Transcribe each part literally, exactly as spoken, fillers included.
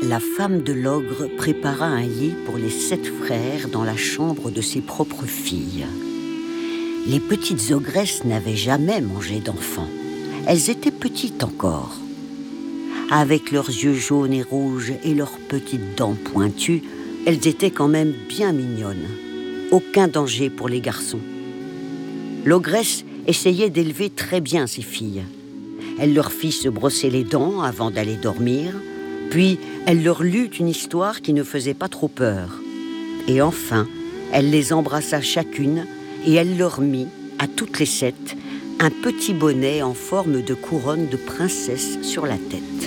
la femme de l'ogre prépara un lit pour les sept frères dans la chambre de ses propres filles. Les petites ogresses n'avaient jamais mangé d'enfants. Elles étaient petites encore. Avec leurs yeux jaunes et rouges et leurs petites dents pointues, elles étaient quand même bien mignonnes. Aucun danger pour les garçons. L'ogresse essayait d'élever très bien ses filles. Elle leur fit se brosser les dents avant d'aller dormir, puis elle leur lut une histoire qui ne faisait pas trop peur. Et enfin, elle les embrassa chacune et elle leur mit, à toutes les sept, un petit bonnet en forme de couronne de princesse sur la tête.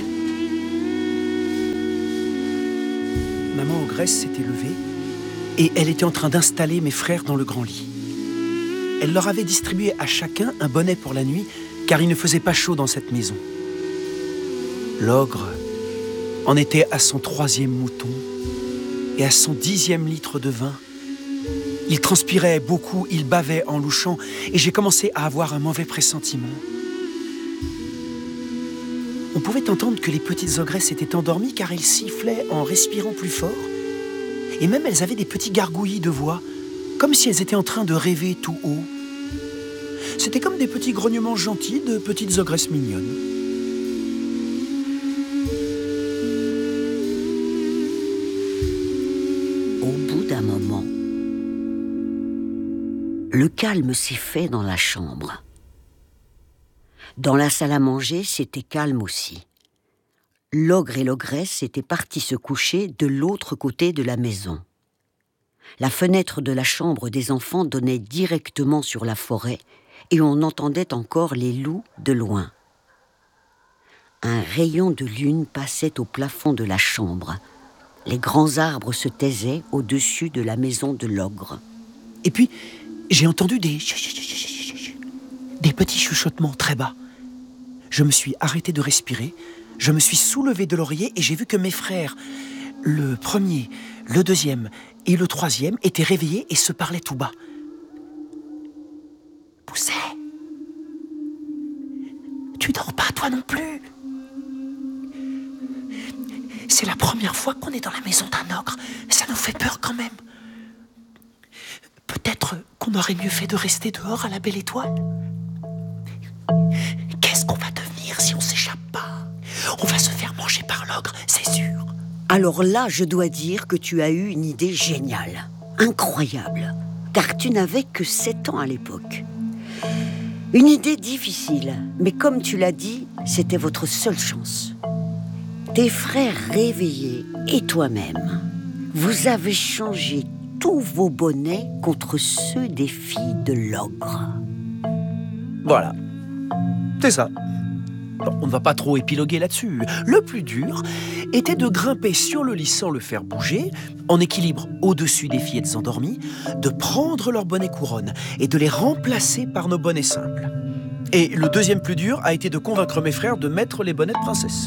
Maman ogresse s'était levée et elle était en train d'installer mes frères dans le grand lit. Elle leur avait distribué à chacun un bonnet pour la nuit, car il ne faisait pas chaud dans cette maison. L'ogre en était à son troisième mouton et à son dixième litre de vin. Il transpirait beaucoup, il bavait en louchant, et j'ai commencé à avoir un mauvais pressentiment. On pouvait entendre que les petites ogresses étaient endormies car elles sifflaient en respirant plus fort. Et même elles avaient des petits gargouillis de voix, comme si elles étaient en train de rêver tout haut. C'était comme des petits grognements gentils de petites ogresses mignonnes. Au bout d'un moment, le calme s'est fait dans la chambre. Dans la salle à manger, c'était calme aussi. L'ogre et l'ogresse étaient partis se coucher de l'autre côté de la maison. La fenêtre de la chambre des enfants donnait directement sur la forêt et on entendait encore les loups de loin. Un rayon de lune passait au plafond de la chambre. Les grands arbres se taisaient au-dessus de la maison de l'ogre. Et puis, j'ai entendu des... des petits chuchotements très bas. Je me suis arrêté de respirer, je me suis soulevé de l'oreiller et j'ai vu que mes frères, le premier, le deuxième et le troisième, étaient réveillés et se parlaient tout bas. Pousset, tu dors pas toi non plus? C'est la première fois qu'on est dans la maison d'un ogre. Ça nous fait peur quand même. Peut-être qu'on aurait mieux fait de rester dehors à la belle étoile. Qu'est-ce qu'on va devenir si on s'échappe pas? On va se faire manger par l'ogre, c'est sûr. Alors là, je dois dire que tu as eu une idée géniale, incroyable, car tu n'avais que sept ans à l'époque. Une idée difficile, mais comme tu l'as dit, c'était votre seule chance. Tes frères réveillés et toi-même, vous avez changé tous vos bonnets contre ceux des filles de l'ogre. Voilà, c'est ça. Bon, on ne va pas trop épiloguer là-dessus. Le plus dur était de grimper sur le lit sans le faire bouger, en équilibre au-dessus des fillettes endormies, de prendre leurs bonnets couronnes et de les remplacer par nos bonnets simples. Et le deuxième plus dur a été de convaincre mes frères de mettre les bonnets de princesse.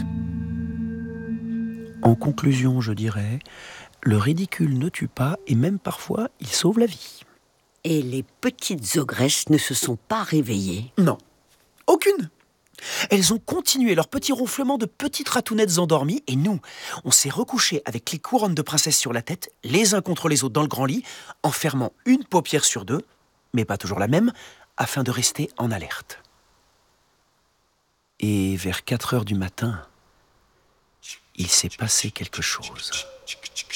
En conclusion, je dirais, le ridicule ne tue pas et même parfois, il sauve la vie. Et les petites ogresses ne se sont pas réveillées? Non, aucune. Elles ont continué leur petit ronflement de petites ratounettes endormies et nous, on s'est recouchés avec les couronnes de princesse sur la tête, les uns contre les autres dans le grand lit, en fermant une paupière sur deux, mais pas toujours la même, afin de rester en alerte. Et vers quatre heures du matin, il s'est passé quelque chose.